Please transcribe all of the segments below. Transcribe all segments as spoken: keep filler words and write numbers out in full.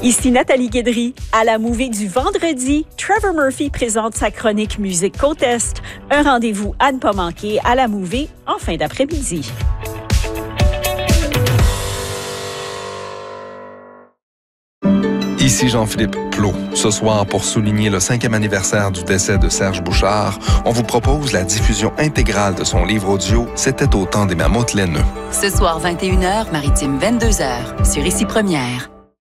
Ici Nathalie Guédry. À la Mouvée du vendredi, Trevor Murphy présente sa chronique Musique Contest. Un rendez-vous à ne pas manquer à la Mouvée en fin d'après-midi. Ici Jean-Philippe Plot. Ce soir, pour souligner le cinquième anniversaire du décès de Serge Bouchard, on vous propose la diffusion intégrale de son livre audio « C'était au temps des mammouths laineux ». Ce soir, vingt et une heures, Maritime vingt-deux heures, sur Ici Première.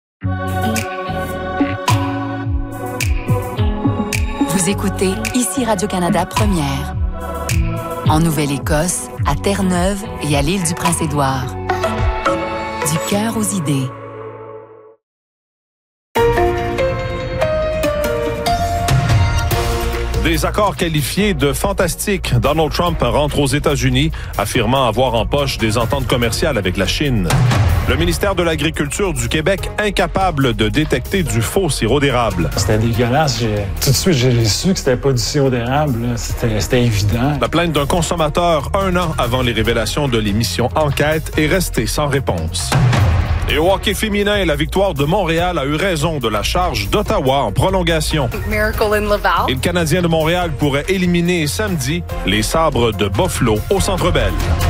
Vous écoutez Ici Radio-Canada Première. En Nouvelle-Écosse, à Terre-Neuve et à l'île du Prince-Édouard. Du cœur aux idées. Des accords qualifiés de fantastiques. Donald Trump rentre aux États-Unis, affirmant avoir en poche des ententes commerciales avec la Chine. Le ministère de l'Agriculture du Québec incapable de détecter du faux sirop d'érable. C'était dégueulasse. J'ai... Tout de suite, j'ai su que c'était pas du sirop d'érable. C'était, c'était évident. La plainte d'un consommateur un an avant les révélations de l'émission Enquête est restée sans réponse. Et au hockey féminin, la victoire de Montréal a eu raison de la charge d'Ottawa en prolongation. Miracle in Laval. Et le Canadien de Montréal pourrait éliminer samedi les Sabres de Buffalo au Centre Bell.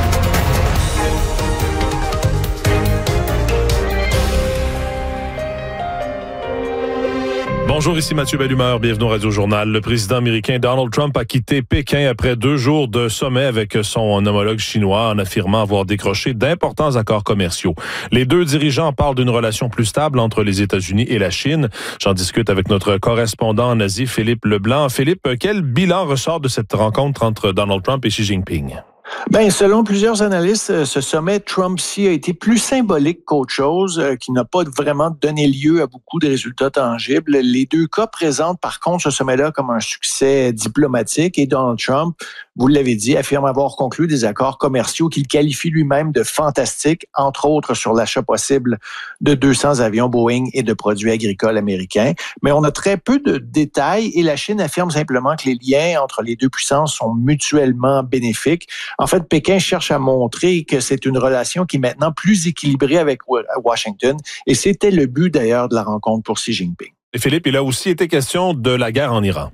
Bonjour, ici Mathieu Bellumeur, bienvenue au Radio-Journal. Le président américain Donald Trump a quitté Pékin après deux jours de sommet avec son homologue chinois en affirmant avoir décroché d'importants accords commerciaux. Les deux dirigeants parlent d'une relation plus stable entre les États-Unis et la Chine. J'en discute avec notre correspondant en Asie, Philippe Leblanc. Philippe, quel bilan ressort de cette rencontre entre Donald Trump et Xi Jinping? Ben, selon plusieurs analystes, ce sommet Trump-Xi a été plus symbolique qu'autre chose, euh, qui n'a pas vraiment donné lieu à beaucoup de résultats tangibles. Les deux cas présentent par contre ce sommet-là comme un succès diplomatique et Donald Trump, vous l'avez dit, affirme avoir conclu des accords commerciaux qu'il qualifie lui-même de fantastiques, entre autres sur l'achat possible de deux cents avions Boeing et de produits agricoles américains. Mais on a très peu de détails et la Chine affirme simplement que les liens entre les deux puissances sont mutuellement bénéfiques. En fait, Pékin cherche à montrer que c'est une relation qui est maintenant plus équilibrée avec Washington et c'était le but d'ailleurs de la rencontre pour Xi Jinping. Et Philippe, il a aussi été question de la guerre en Iran.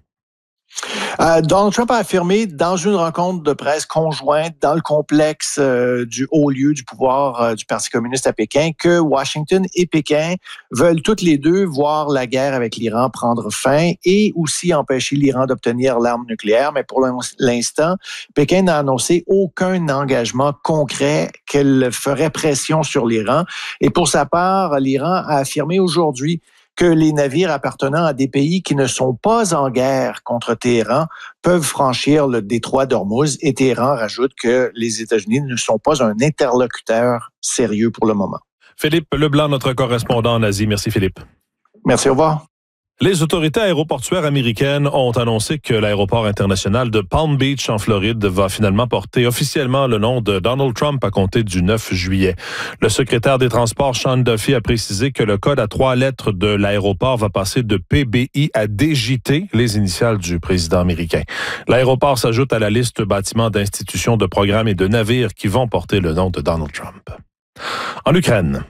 Euh, Donald Trump a affirmé dans une rencontre de presse conjointe dans le complexe euh, du haut lieu du pouvoir euh, du Parti communiste à Pékin que Washington et Pékin veulent toutes les deux voir la guerre avec l'Iran prendre fin et aussi empêcher l'Iran d'obtenir l'arme nucléaire. Mais pour l'instant, Pékin n'a annoncé aucun engagement concret qu'elle ferait pression sur l'Iran. Et pour sa part, l'Iran a affirmé aujourd'hui que les navires appartenant à des pays qui ne sont pas en guerre contre Téhéran peuvent franchir le détroit d'Ormuz. Et Téhéran rajoute que les États-Unis ne sont pas un interlocuteur sérieux pour le moment. Philippe Leblanc, notre correspondant en Asie. Merci Philippe. Merci, au revoir. Les autorités aéroportuaires américaines ont annoncé que l'aéroport international de Palm Beach en Floride va finalement porter officiellement le nom de Donald Trump à compter du neuf juillet. Le secrétaire des Transports, Sean Duffy, a précisé que le code à trois lettres de l'aéroport va passer de P B I à D J T, les initiales du président américain. L'aéroport s'ajoute à la liste bâtiments d'institutions, de programmes et de navires qui vont porter le nom de Donald Trump. En Ukraine.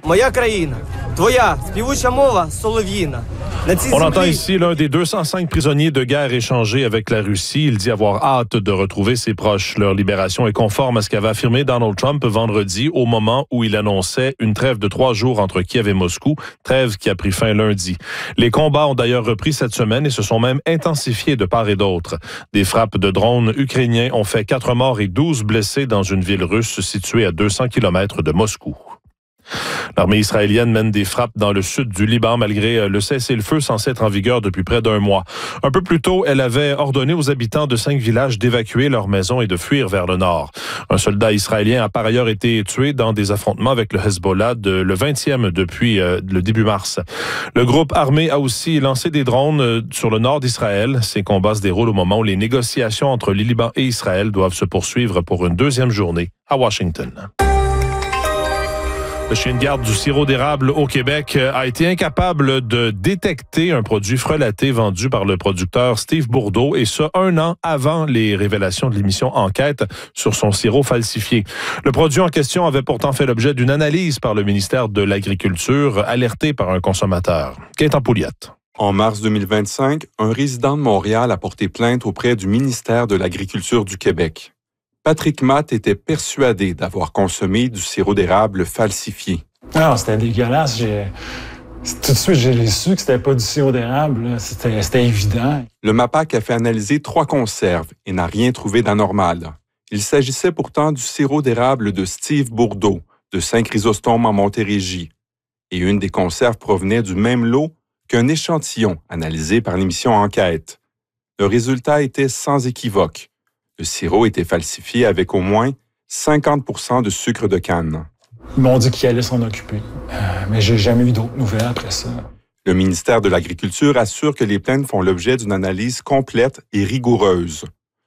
On entend ici l'un des deux cent cinq prisonniers de guerre échangés avec la Russie. Il dit avoir hâte de retrouver ses proches. Leur libération est conforme à ce qu'avait affirmé Donald Trump vendredi au moment où il annonçait une trêve de trois jours entre Kiev et Moscou, trêve qui a pris fin lundi. Les combats ont d'ailleurs repris cette semaine et se sont même intensifiés de part et d'autre. Des frappes de drones ukrainiens ont fait quatre morts et douze blessés dans une ville russe située à deux cents kilomètres de Moscou. L'armée israélienne mène des frappes dans le sud du Liban malgré le cessez-le-feu censé être en vigueur depuis près d'un mois. Un peu plus tôt, elle avait ordonné aux habitants de cinq villages d'évacuer leurs maisons et de fuir vers le nord. Un soldat israélien a par ailleurs été tué dans des affrontements avec le Hezbollah, de, le vingtième depuis euh, le début mars. Le groupe armé a aussi lancé des drones euh, sur le nord d'Israël. Ces combats se déroulent au moment où les négociations entre le Liban et Israël doivent se poursuivre pour une deuxième journée à Washington. Le chien de garde du sirop d'érable au Québec a été incapable de détecter un produit frelaté vendu par le producteur Steve Bourdeau, et ce, un an avant les révélations de l'émission Enquête sur son sirop falsifié. Le produit en question avait pourtant fait l'objet d'une analyse par le ministère de l'Agriculture, alerté par un consommateur. Gaëtan Pouliot. En mars deux mille vingt-cinq, un résident de Montréal a porté plainte auprès du ministère de l'Agriculture du Québec. Patrick Matt était persuadé d'avoir consommé du sirop d'érable falsifié. Non, c'était dégueulasse. J'ai... Tout de suite, j'ai su que c'était pas du sirop d'érable. C'était, c'était évident. Le MAPAQ a fait analyser trois conserves et n'a rien trouvé d'anormal. Il s'agissait pourtant du sirop d'érable de Steve Bourdeau, de Saint-Chrysostome en Montérégie. Et une des conserves provenait du même lot qu'un échantillon analysé par l'émission Enquête. Le résultat était sans équivoque. Le sirop était falsifié avec au moins cinquante pour cent de sucre de canne. Ils m'ont dit qu'ils allaient s'en occuper, euh, mais j'ai jamais eu d'autres nouvelles après ça. Le ministère de l'Agriculture assure que les plaintes font l'objet d'une analyse complète et rigoureuse.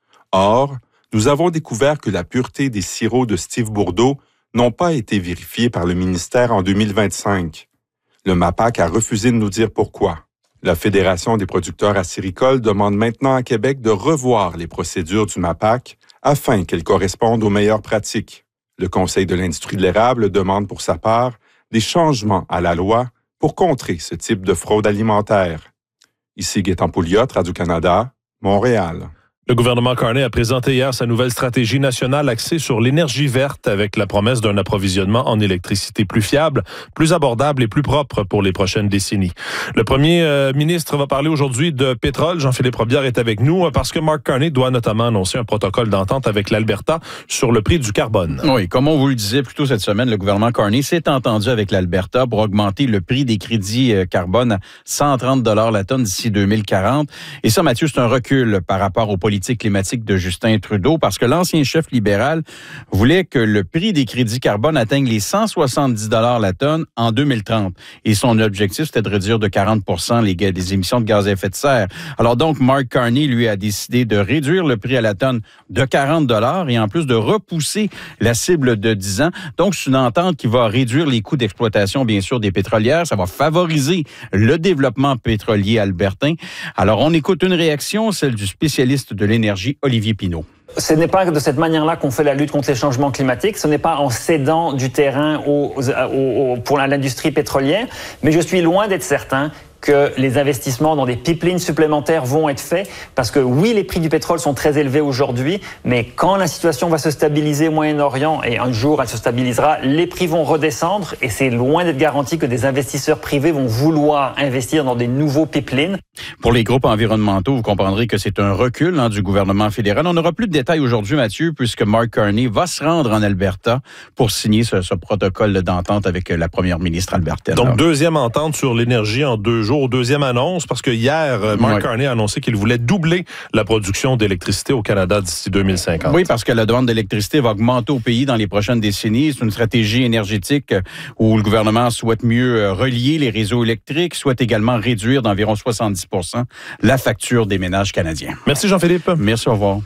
Or, nous avons découvert que la pureté des sirops de Steve Bourdeau n'ont pas été vérifiés par le ministère en deux mille vingt-cinq. Le MAPAQ a refusé de nous dire pourquoi. La Fédération des producteurs acéricoles demande maintenant à Québec de revoir les procédures du MAPAQ afin qu'elles correspondent aux meilleures pratiques. Le Conseil de l'industrie de l'érable demande pour sa part des changements à la loi pour contrer ce type de fraude alimentaire. Ici Gaëtan Pouliot, Radio-Canada, Montréal. Le gouvernement Carney a présenté hier sa nouvelle stratégie nationale axée sur l'énergie verte, avec la promesse d'un approvisionnement en électricité plus fiable, plus abordable et plus propre pour les prochaines décennies. Le premier euh, ministre va parler aujourd'hui de pétrole. Jean-Philippe Robillard est avec nous parce que Mark Carney doit notamment annoncer un protocole d'entente avec l'Alberta sur le prix du carbone. Oui, comme on vous le disait plus tôt cette semaine, le gouvernement Carney s'est entendu avec l'Alberta pour augmenter le prix des crédits carbone à cent trente dollars la tonne d'ici deux mille quarante. Et ça, Mathieu, c'est un recul par rapport aux politiques climatique de Justin Trudeau, parce que l'ancien chef libéral voulait que le prix des crédits carbone atteigne les cent soixante-dix dollars la tonne en deux mille trente. Et son objectif, c'était de réduire de quarante pour cent les, les émissions de gaz à effet de serre. Alors donc, Mark Carney, lui, a décidé de réduire le prix à la tonne de quarante dollars et en plus de repousser la cible de dix ans. Donc, c'est une entente qui va réduire les coûts d'exploitation, bien sûr, des pétrolières. Ça va favoriser le développement pétrolier albertain. Alors, on écoute une réaction, celle du spécialiste de l'énergie, Olivier Pinault. Ce n'est pas de cette manière-là qu'on fait la lutte contre les changements climatiques. Ce n'est pas en cédant du terrain aux, aux, aux, pour l'industrie pétrolière. Mais je suis loin d'être certain que les investissements dans des pipelines supplémentaires vont être faits, parce que oui, les prix du pétrole sont très élevés aujourd'hui, mais quand la situation va se stabiliser au Moyen-Orient, et un jour elle se stabilisera, les prix vont redescendre, et c'est loin d'être garanti que des investisseurs privés vont vouloir investir dans des nouveaux pipelines. Pour les groupes environnementaux, vous comprendrez que c'est un recul hein, du gouvernement fédéral. On n'aura plus de détails aujourd'hui, Mathieu, puisque Mark Carney va se rendre en Alberta pour signer ce, ce protocole d'entente avec la première ministre albertaine. Donc, alors. deuxième entente sur l'énergie en deux jours. Deuxième annonce, parce que hier, Mark ouais. Carney a annoncé qu'il voulait doubler la production d'électricité au Canada d'ici deux mille cinquante. Oui, parce que la demande d'électricité va augmenter au pays dans les prochaines décennies. C'est une stratégie énergétique où le gouvernement souhaite mieux relier les réseaux électriques, souhaite également réduire d'environ soixante-dix pour cent la facture des ménages canadiens. Merci Jean-Philippe. Merci, au revoir.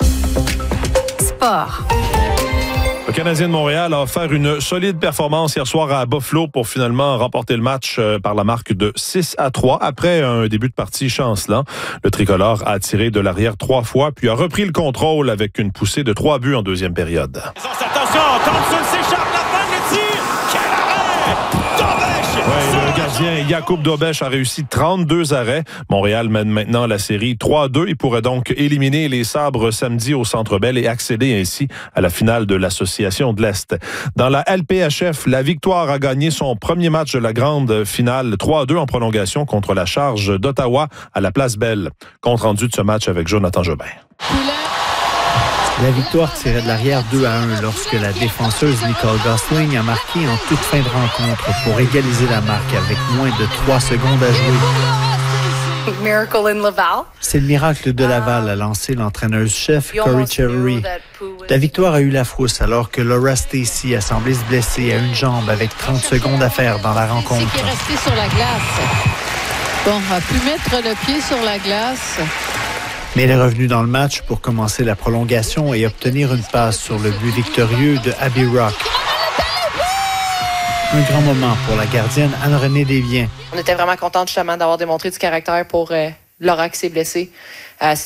Sport. Le Canadien de Montréal a offert une solide performance hier soir à Buffalo pour finalement remporter le match par la marque de six à trois. Après un début de partie chancelant, le tricolore a tiré de l'arrière trois fois, puis a repris le contrôle avec une poussée de trois buts en deuxième période. Attention, Thompson s'échappe, la fin de tir! Quel arrêt! Ouais, le gardien Jakub Dobeš a réussi trente-deux arrêts. Montréal mène maintenant la série trois à deux. Il pourrait donc éliminer les Sabres samedi au Centre Bell et accéder ainsi à la finale de l'Association de l'Est. Dans la L P H F, la Victoire a gagné son premier match de la grande finale trois à deux en prolongation contre la Charge d'Ottawa à la Place Belle. Compte rendu de ce match avec Jonathan Jobin. La Victoire tirait de l'arrière deux à un lorsque la défenseuse Nicole Gosling a marqué en toute fin de rencontre pour égaliser la marque avec moins de trois secondes à jouer. Miracle in Laval. C'est le miracle de Laval, a lancé l'entraîneuse-chef Corey Cherry. La Victoire a eu la frousse alors que Laura Stacey a semblé se blesser à une jambe avec trente secondes à faire dans la rencontre. C'est qui est resté sur la glace. Bon, on a pu mettre le pied sur la glace. Mais elle est revenue dans le match pour commencer la prolongation et obtenir une passe sur le but victorieux de Abby Rock. Un grand moment pour la gardienne Anne-Renée Desbiens. On était vraiment contents justement d'avoir démontré du caractère pour euh, Laura qui s'est blessée. Euh,